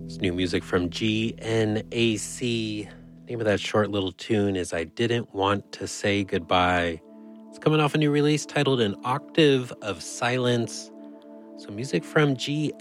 New music from GNAC. Name of that short little tune is I Didn't Want to Say Goodbye. It's coming off a new release titled An Octave of Silence. So music from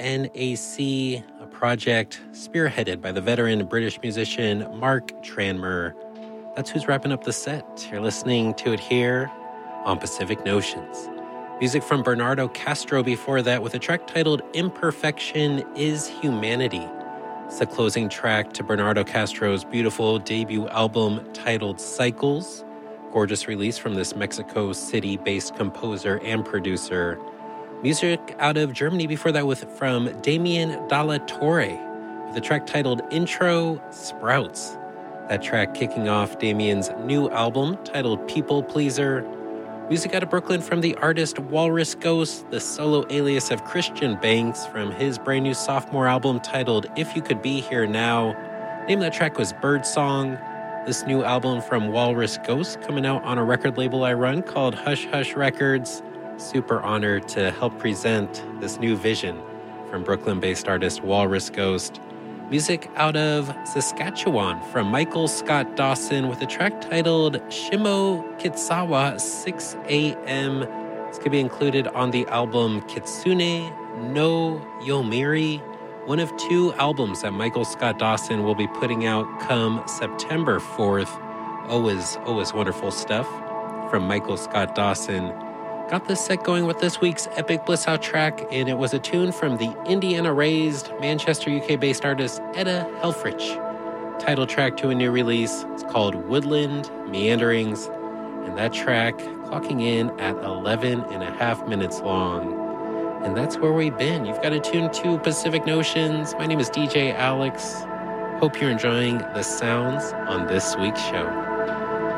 GNAC, a project spearheaded by the veteran British musician Mark Tranmere. That's who's wrapping up the set. You're listening to it here on Pacific Notions. Music from Bernardo Castro before that with a track titled Imperfection is Humanity. It's the closing track to Bernardo Castro's beautiful debut album titled Cycles. Gorgeous release from this Mexico City-based composer and producer. Music out of Germany before that from Damien Dalla Torre with a track titled Intro Sprouts. That track kicking off Damien's new album titled People Pleaser. Music out of Brooklyn from the artist Walrus Ghost, the solo alias of Christian Banks from his brand new sophomore album titled If You Could Be Here Now. Name of that track was Birdsong. This new album from Walrus Ghost coming out on a record label I run called Hush Hush Records. Super honored to help present this new vision from Brooklyn-based artist Walrus Ghost. Music out of Saskatchewan from Michael Scott Dawson with a track titled Shimo Kitsawa 6 a.m. This could be included on the album Kitsune no Yomiri, one of two albums that Michael Scott Dawson will be putting out come September 4th. Always wonderful stuff from Michael Scott Dawson. Got this set going with this week's Epic Bliss Out track, and it was a tune from the Indiana-raised, Manchester, UK-based artist Etta Helfrich. Title track to a new release. It's called Woodland Meanderings, and that track clocking in at 11 and a half minutes long. And that's where we've been. You've got to tune to Pacific Notions. My name is DJ Alex. Hope you're enjoying the sounds on this week's show.